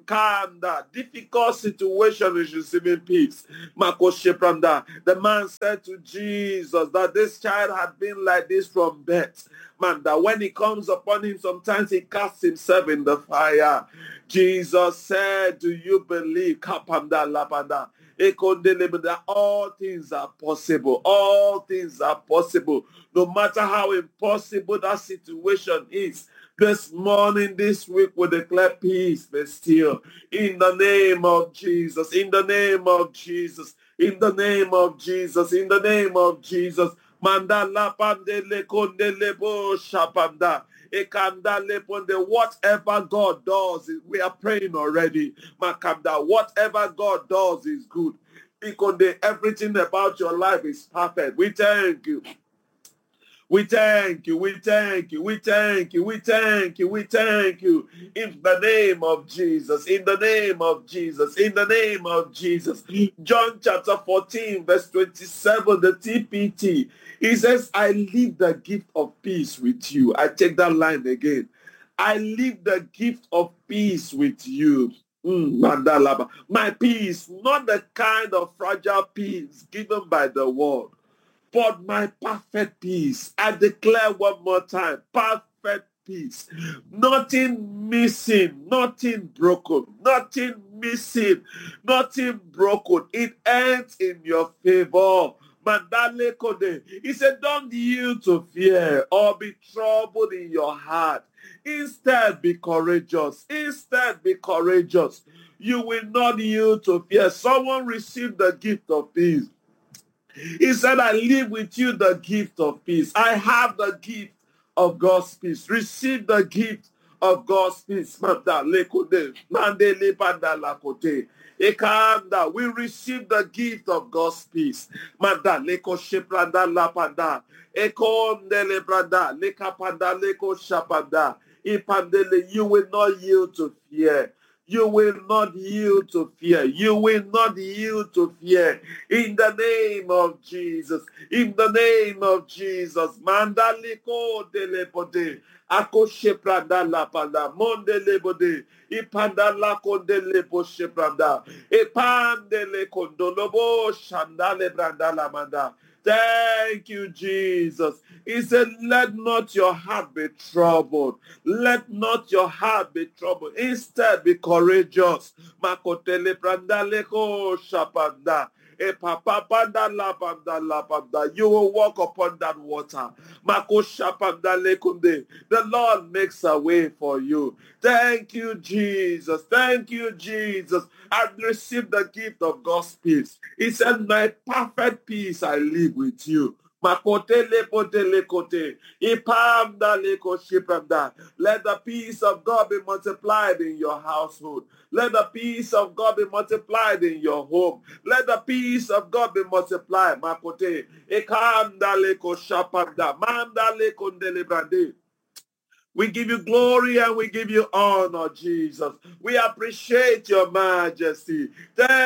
calm that difficult situation is receiving peace. The man said to Jesus that this child had been like this from birth. Man, that when he comes upon him, sometimes he casts himself in the fire. Jesus said, do you believe? That all things are possible. All things are possible. No matter how impossible that situation is. This morning, this week, we declare peace, be still. In the name of Jesus. In the name of Jesus. In the name of Jesus. In the name of Jesus. Mandala pandele kondele bo shapanda. Whatever God does, we are praying already. Makamda, whatever God does is good. Because everything about your life is perfect. We thank you. We thank you, we thank you, we thank you, we thank you, we thank you. In the name of Jesus, in the name of Jesus, in the name of Jesus. John chapter 14, verse 27, the TPT. He says, I leave the gift of peace with you. I take that line again. I leave the gift of peace with you. Mandalaba. My peace, not the kind of fragile peace given by the world, but my perfect peace. I declare one more time, perfect peace. Nothing missing, nothing broken, nothing missing, nothing broken. It ends in your favor. Mandale Kode. He said, don't yield to fear or be troubled in your heart. Instead, be courageous. Instead, be courageous. You will not yield to fear. Someone received the gift of peace. He said, I leave with you the gift of peace. I have the gift of God's peace. Receive the gift of God's peace. We receive the gift of God's peace. You will not yield to fear. You will not yield to fear. You will not yield to fear. In the name of Jesus. In the name of Jesus. Mandaliko delepode. Akoshe pranda lapanda. Mondelebode. Ipanda lako delepo shepranda. Epandele kondolobo shandale branda lamanda. Thank you, Jesus. He said, let not your heart be troubled. Let not your heart be troubled. Instead, be courageous. Makotele prandaleko shapanda. You will walk upon that water. The Lord makes a way for you. Thank you, Jesus. Thank you, Jesus. I've received the gift of God's peace. He said, my perfect peace I live with you. Let the peace of God be multiplied in your household. Let the peace of God be multiplied in your home. Let the peace of God be multiplied. We give you glory and we give you honor, Jesus. We appreciate your majesty. Thank